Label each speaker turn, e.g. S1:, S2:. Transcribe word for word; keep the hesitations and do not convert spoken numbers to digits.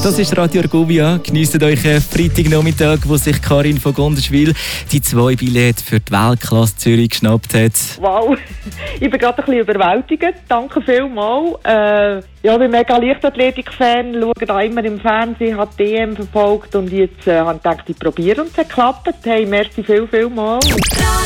S1: Das ist Radio Argovia. Genießt euch einen Freitagnachmittag, wo sich Karin von Gondeschwil die zwei Billette für die Weltklasse Zürich geschnappt hat.
S2: Wow, ich bin gerade ein bisschen überwältigt. Danke vielmals. Äh, ja, ich bin mega Leichtathletik-Fan, schaue da immer im Fernsehen, habe die D M verfolgt und jetzt äh, habe ich gedacht, ich probiere und es hat geklappt. Hey, merci viel, viel mal.